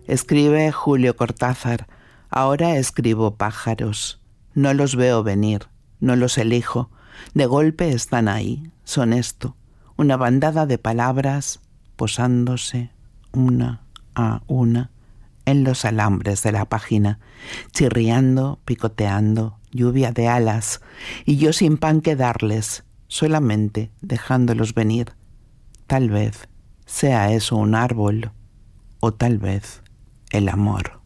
Escribe Julio Cortázar. Ahora escribo pájaros. No los veo venir, no los elijo. De golpe están ahí, son esto. Una bandada de palabras posándose una a una en los alambres de la página, chirriando, picoteando, lluvia de alas, y yo sin pan que darles, solamente dejándolos venir. Tal vez sea eso un árbol, o tal vez el amor.